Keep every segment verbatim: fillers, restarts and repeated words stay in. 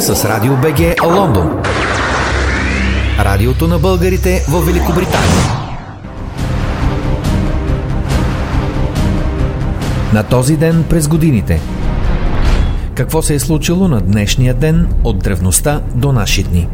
с Радио БГ Лондон. Радиото на българите в Великобритания. На този ден през годините. Какво се е случило на днешния ден от древността до наши дни?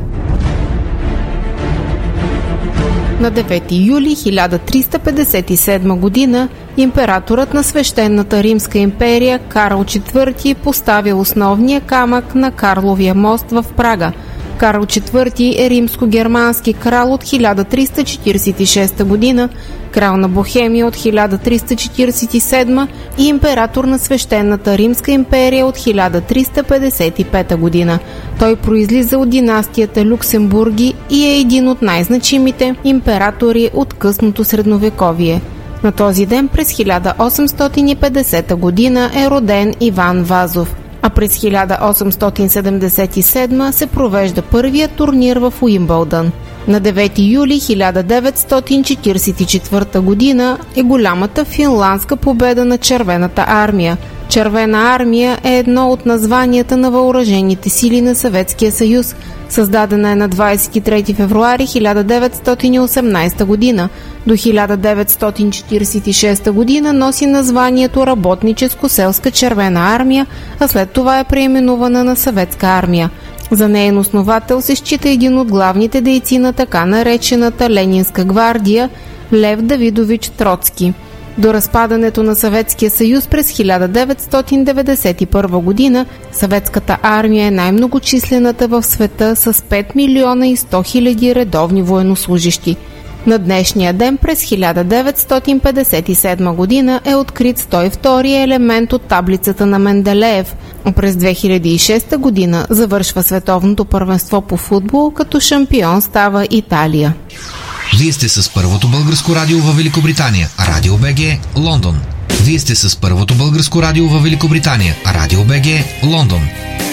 На девети юли хиляда триста петдесет и седма година императорът на Свещенната Римска империя Карл четвърти поставя основния камък на Карловия мост в Прага. Карл четвърти е римско-германски крал от хиляда триста четиридесет и шеста година, крал на Бохемия от хиляда триста четиридесет и седма и император на Свещенната Римска империя от хиляда триста петдесет и пета година. Той произлиза от династията Люксембурги и е един от най-значимите императори от късното средновековие. На този ден през хиляда осемстотин и петдесета година е роден Иван Вазов, а през хиляда осемстотин седемдесет и седма се провежда първият турнир в Уимбълдън. На девети юли хиляда деветстотин четиридесет и четвърта година е голямата финландска победа на Червената армия. Червена армия е едно от названията на въоръжените сили на Съветския съюз. Създадена е на двадесет и трети февруари хиляда деветстотин и осемнадесета година. До хиляда деветстотин четиридесет и шеста година носи названието Работническо-селска червена армия, а след това е преименувана на Съветска армия. За неин основател се счита един от главните дейци на така наречената Ленинска гвардия Лев Давидович Троцки. До разпадането на Съветския съюз през хиляда деветстотин деветдесет и първа година Съветската армия е най-многочислената в света с пет милиона и сто хиляди редовни военнослужещи. На днешния ден през хиляда деветстотин петдесет и седма година е открит сто и втори елемент от таблицата на Менделеев. През две хиляди и шеста година завършва световното първенство по футбол, като шампион става Италия. Вие сте с първото българско радио във Великобритания, Радио БГ, Лондон. Вие сте с първото българско радио във Великобритания, Радио БГ, Лондон.